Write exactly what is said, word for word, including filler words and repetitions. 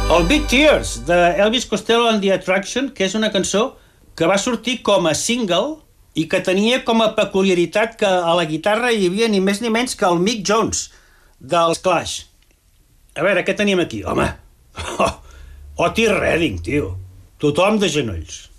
El Big Tears, d'Elvis Costello and the Attraction, que és una cançó que va sortir com a single i que tenia com a peculiaritat que a la guitarra hi havia ni més ni menys que el Mick Jones, dels Clash. A veure, què tenim aquí? Home, oh, Otis Redding, tio. Tothom de genolls.